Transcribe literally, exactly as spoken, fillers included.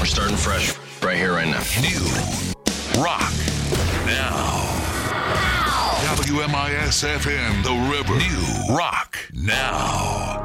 starting fresh right here, right now. New rock now. W M I S F M, The River. New rock now.